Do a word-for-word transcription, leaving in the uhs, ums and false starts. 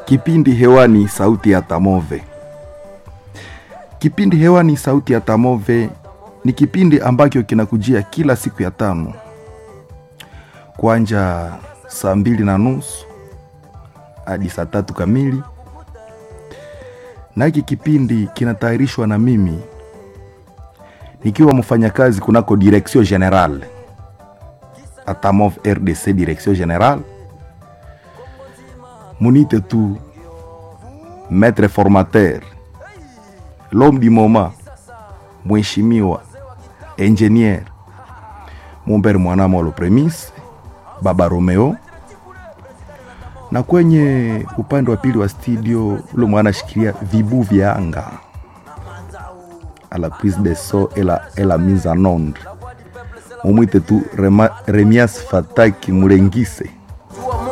Kipindi hewani sauti ya Tamove. Kipindi hewani sauti ya Tamove ni kipindi ambacho kinakujia kila siku ya tano. Kuanja saa mbili na nusu hadi saa tatu kamili. Na hiki kipindi kinatayarishwa na mimi nikiwa mfanyakazi kunako Direction Generale Atamove R D C Direction Generale. Munite tu maître formateur, l'homme du moment, mheshimiwa engineer Mumbere Mwanama lo premise Baba Romeo, na kwenye upande wa pili wa studio ule mwana shikilia vibu vya anga à la prise de son et la, et la mise en onde. Mumwite tu Rema, Remias Fataki Mulengise